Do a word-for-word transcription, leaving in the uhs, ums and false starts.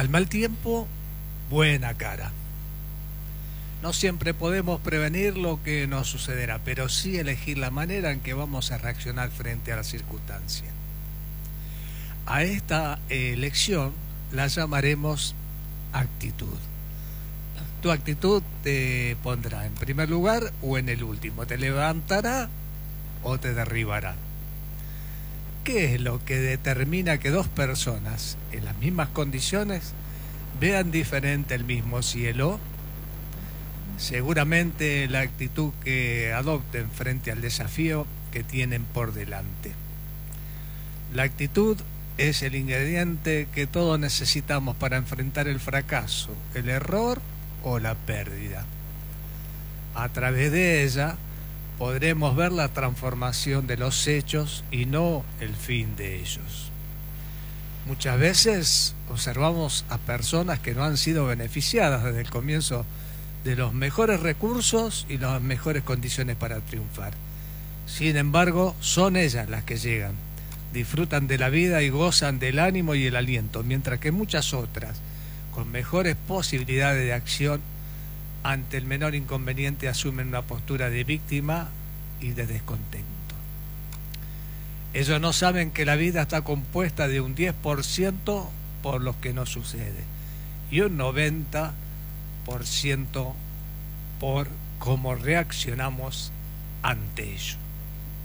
Al mal tiempo, buena cara. No siempre podemos prevenir lo que nos sucederá, pero sí elegir la manera en que vamos a reaccionar frente a la circunstancia. A esta elección la llamaremos actitud. Tu actitud te pondrá en primer lugar o en el último, te levantará o te derribará. ¿Qué es lo que determina que dos personas en las mismas condiciones vean diferente el mismo cielo? Seguramente la actitud que adopten frente al desafío que tienen por delante. La actitud es el ingrediente que todos necesitamos para enfrentar el fracaso, el error o la pérdida. A través de ella podremos ver la transformación de los hechos y no el fin de ellos. Muchas veces observamos a personas que no han sido beneficiadas desde el comienzo de los mejores recursos y las mejores condiciones para triunfar. Sin embargo, son ellas las que llegan, disfrutan de la vida y gozan del ánimo y el aliento, mientras que muchas otras, con mejores posibilidades de acción, ante el menor inconveniente asumen una postura de víctima y de descontento. Ellos no saben que la vida está compuesta de un diez por ciento por lo que nos sucede y un noventa por ciento por cómo reaccionamos ante ello.